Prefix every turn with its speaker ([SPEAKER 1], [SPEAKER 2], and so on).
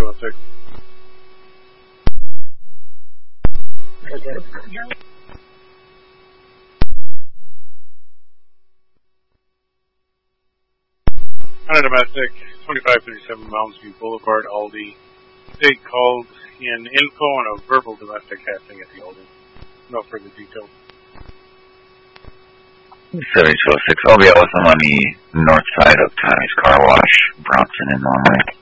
[SPEAKER 1] 76. On a domestic, 2537 Mounds View Boulevard, Aldi. State called in info on a verbal domestic happening at the Aldi. No further details.
[SPEAKER 2] 7206, I'll be with them on the north side of Tommy's Car Wash, Bronson and Longway.